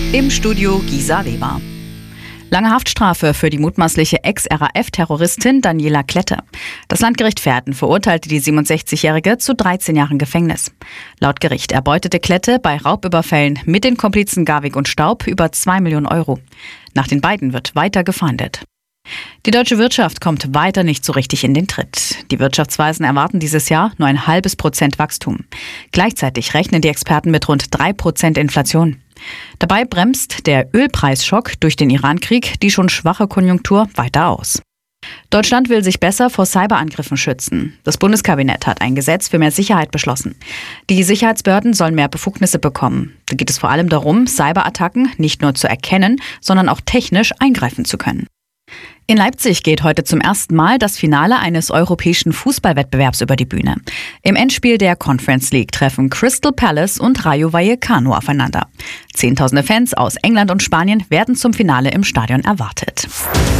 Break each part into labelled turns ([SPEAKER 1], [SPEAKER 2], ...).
[SPEAKER 1] Im Studio Gisa Weber. Lange Haftstrafe für die mutmaßliche Ex-RAF-Terroristin Daniela Klette. Das Landgericht Verden verurteilte die 67-Jährige zu 13 Jahren Gefängnis. Laut Gericht erbeutete Klette bei Raubüberfällen mit den Komplizen Garwig und Staub über 2 Millionen Euro. Nach den beiden wird weiter gefahndet. Die deutsche Wirtschaft kommt weiter nicht so richtig in den Tritt. Die Wirtschaftsweisen erwarten dieses Jahr nur 0,5% Wachstum. Gleichzeitig rechnen die Experten mit rund 3% Inflation. Dabei bremst der Ölpreisschock durch den Irankrieg die schon schwache Konjunktur weiter aus. Deutschland will sich besser vor Cyberangriffen schützen. Das Bundeskabinett hat ein Gesetz für mehr Sicherheit beschlossen. Die Sicherheitsbehörden sollen mehr Befugnisse bekommen. Da geht es vor allem darum, Cyberattacken nicht nur zu erkennen, sondern auch technisch eingreifen zu können. In Leipzig geht heute zum ersten Mal das Finale eines europäischen Fußballwettbewerbs über die Bühne. Im Endspiel der Conference League treffen Crystal Palace und Rayo Vallecano aufeinander. Zehntausende Fans aus England und Spanien werden zum Finale im Stadion erwartet.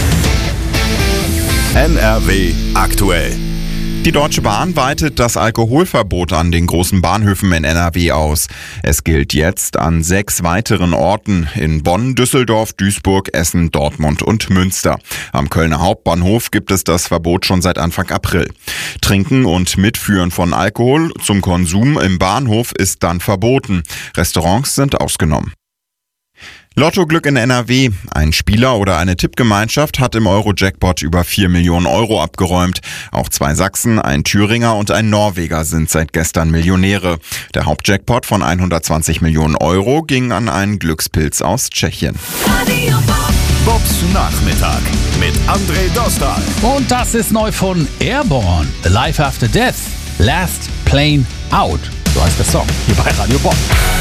[SPEAKER 2] NRW aktuell. Die Deutsche Bahn weitet das Alkoholverbot an den großen Bahnhöfen in NRW aus. Es gilt jetzt an 6 weiteren Orten in Bonn, Düsseldorf, Duisburg, Essen, Dortmund und Münster. Am Kölner Hauptbahnhof gibt es das Verbot schon seit Anfang April. Trinken und Mitführen von Alkohol zum Konsum im Bahnhof ist dann verboten. Restaurants sind ausgenommen. Lottoglück in NRW. Ein Spieler oder eine Tippgemeinschaft hat im Euro-Jackpot über 4 Millionen Euro abgeräumt. Auch 2 Sachsen, ein Thüringer und ein Norweger sind seit gestern Millionäre. Der Hauptjackpot von 120 Millionen Euro ging an einen Glückspilz aus Tschechien.
[SPEAKER 3] Bobs Nachmittag mit André Dostal.
[SPEAKER 4] Und das ist neu von Airborne. Life After Death. Last Plane Out. So heißt der Song hier bei Radio Bob.